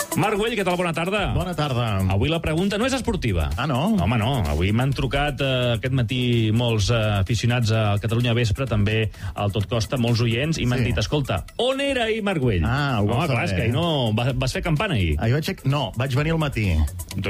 Marc Güell, què tal? Bona tarda. Bona tarda. Avui la pregunta no és esportiva. Ah, no? Home, no. Avui m'han trucat aquest matí molts aficionats a Catalunya Vespre, també al Tot Costa, molts oients, i m'han dit, escolta, on era ahir Marc Güell? Ah, ho Home, clar, és que ahir no... Vas fer campana ahir. Ahir vaig venir al matí.